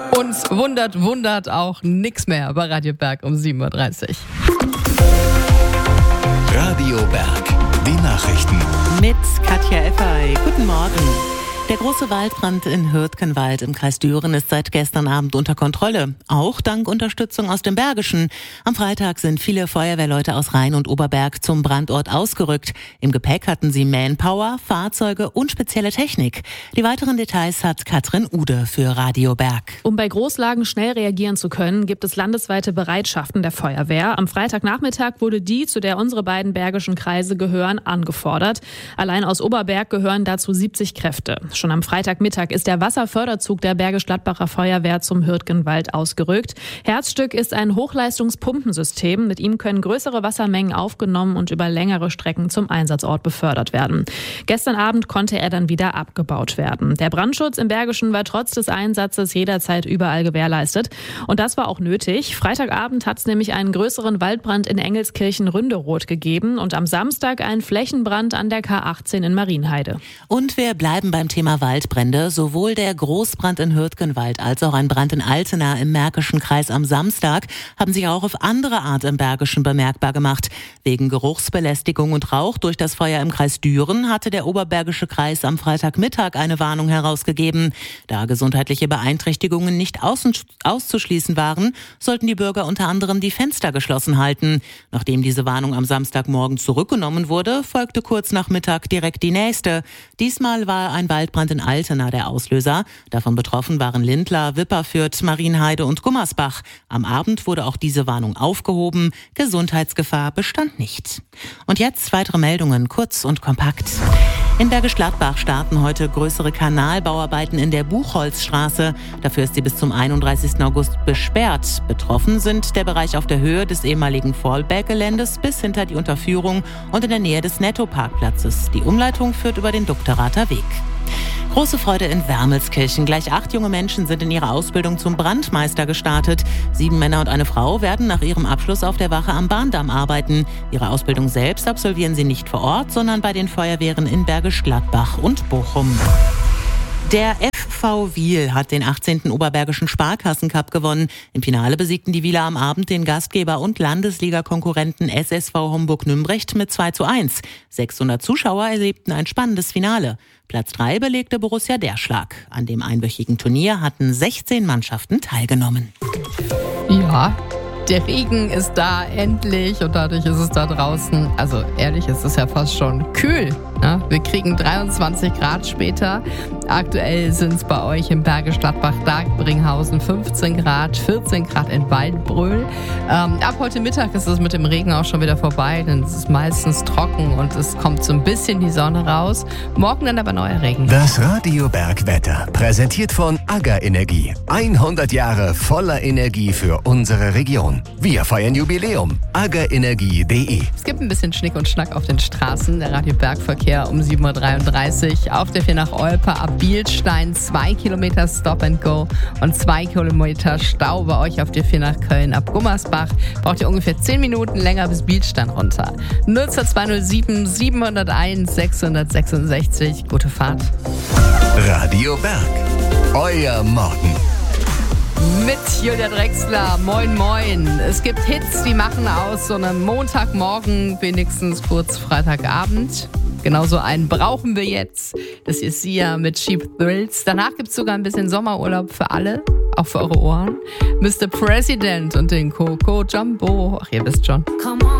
Uns wundert auch nichts mehr bei Radio Berg um 7.30 Uhr. Radio Berg, die Nachrichten. Mit Katja Effay. Guten Morgen. Der große Waldbrand in Hürtgenwald im Kreis Düren ist seit gestern Abend unter Kontrolle. Auch dank Unterstützung aus dem Bergischen. Am Freitag sind viele Feuerwehrleute aus Rhein und Oberberg zum Brandort ausgerückt. Im Gepäck hatten sie Manpower, Fahrzeuge und spezielle Technik. Die weiteren Details hat Katrin Ude für Radio Berg. Um bei Großlagen schnell reagieren zu können, gibt es landesweite Bereitschaften der Feuerwehr. Am Freitagnachmittag wurde die, zu der unsere beiden bergischen Kreise gehören, angefordert. Allein aus Oberberg gehören dazu 70 Kräfte. Schon am Freitagmittag ist der Wasserförderzug der Bergisch-Gladbacher Feuerwehr zum Hürtgenwald ausgerückt. Herzstück ist ein Hochleistungspumpensystem. Mit ihm können größere Wassermengen aufgenommen und über längere Strecken zum Einsatzort befördert werden. Gestern Abend konnte er dann wieder abgebaut werden. Der Brandschutz im Bergischen war trotz des Einsatzes jederzeit überall gewährleistet. Und das war auch nötig. Freitagabend hat es nämlich einen größeren Waldbrand in Engelskirchen-Ründeroth gegeben und am Samstag einen Flächenbrand an der K18 in Marienheide. Und wir bleiben beim Thema Waldbrände. Sowohl der Großbrand in Hürtgenwald als auch ein Brand in Altena im Märkischen Kreis am Samstag haben sich auch auf andere Art im Bergischen bemerkbar gemacht. Wegen Geruchsbelästigung und Rauch durch das Feuer im Kreis Düren hatte der Oberbergische Kreis am Freitagmittag eine Warnung herausgegeben. Da gesundheitliche Beeinträchtigungen nicht auszuschließen waren, sollten die Bürger unter anderem die Fenster geschlossen halten. Nachdem diese Warnung am Samstagmorgen zurückgenommen wurde, folgte kurz nach Mittag direkt die nächste. Diesmal war ein Waldbrand in Altena der Auslöser. Davon betroffen waren Lindlar, Wipperfürth, Marienheide und Gummersbach. Am Abend wurde auch diese Warnung aufgehoben. Gesundheitsgefahr bestand nicht. Und jetzt weitere Meldungen, kurz und kompakt. In Bergisch Gladbach starten heute größere Kanalbauarbeiten in der Buchholzstraße. Dafür ist sie bis zum 31. August besperrt. Betroffen sind der Bereich auf der Höhe des ehemaligen Vollberg-Geländes bis hinter die Unterführung und in der Nähe des Netto-Parkplatzes. Die Umleitung führt über den Duckterather Weg. Große Freude in Wermelskirchen. Gleich 8 junge Menschen sind in ihrer Ausbildung zum Brandmeister gestartet. 7 Männer und eine Frau werden nach ihrem Abschluss auf der Wache am Bahndamm arbeiten. Ihre Ausbildung selbst absolvieren sie nicht vor Ort, sondern bei den Feuerwehren in Bergisch Gladbach und Bochum. Der FV Wiel hat den 18. Oberbergischen Sparkassencup gewonnen. Im Finale besiegten die Wieler am Abend den Gastgeber und Landesliga-Konkurrenten SSV Homburg-Nümbrecht mit 2:1. 600 Zuschauer erlebten ein spannendes Finale. Platz 3 belegte Borussia Derschlag. An dem einwöchigen Turnier hatten 16 Mannschaften teilgenommen. Ja, der Regen ist da endlich und dadurch ist es da draußen, also ehrlich, es ist ja fast schon kühl. Ja, wir kriegen 23 Grad später. Aktuell sind es bei euch im Bergisch Gladbach, Dagbringhausen 15 Grad, 14 Grad in Waldbröl. Ab heute Mittag ist es mit dem Regen auch schon wieder vorbei, denn es ist meistens trocken und es kommt so ein bisschen die Sonne raus. Morgen dann aber neuer Regen. Das Radio Berg Wetter, präsentiert von AGA Energie. 100 Jahre voller Energie für unsere Region. Wir feiern Jubiläum. agaenergie.de. Es gibt ein bisschen Schnick und Schnack auf den Straßen. Der Radio Bergverkehr um 7.33 Uhr. Auf der 4 nach Olpe ab Bielstein 2 Kilometer Stop and Go und 2 Kilometer Stau bei euch auf der 4 nach Köln ab Gummersbach. Braucht ihr ungefähr 10 Minuten länger bis Bielstein runter. 02207 701 666. Gute Fahrt. Radio Berg. Euer Morgen. Mit Julia Drexler. Moin, moin. Es gibt Hits, die machen aus so einem Montagmorgen, wenigstens kurz Freitagabend. Genauso einen brauchen wir jetzt. Das ist Sia mit Cheap Thrills. Danach gibt es sogar ein bisschen Sommerurlaub für alle, auch für eure Ohren. Mr. President und den Coco Jumbo. Ach, ihr wisst schon. Come on.